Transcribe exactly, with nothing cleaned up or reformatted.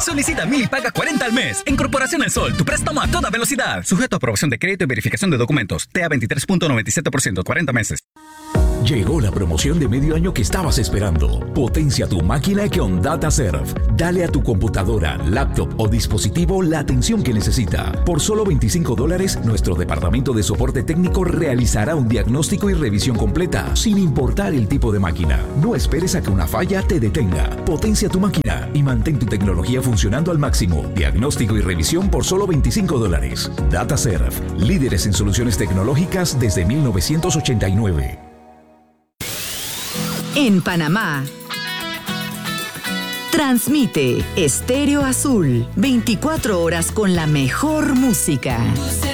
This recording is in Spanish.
Solicita Mil y paga cuarenta al mes. En Corporación El Sol, tu préstamo a toda velocidad. Sujeto a aprobación de crédito y verificación de documentos. T A veintitrés punto noventa y siete por ciento, cuarenta meses. Llegó la promoción de medio año que estabas esperando. Potencia tu máquina con DataServe. Dale a tu computadora, laptop o dispositivo la atención que necesita. Por solo veinticinco dólares, nuestro departamento de soporte técnico realizará un diagnóstico y revisión completa, sin importar el tipo de máquina. No esperes a que una falla te detenga. Potencia tu máquina y mantén tu tecnología funcionando al máximo. Diagnóstico y revisión por solo veinticinco dólares. DataServe, líderes en soluciones tecnológicas desde mil novecientos ochenta y nueve. En Panamá, transmite Estéreo Azul, veinticuatro horas con la mejor música.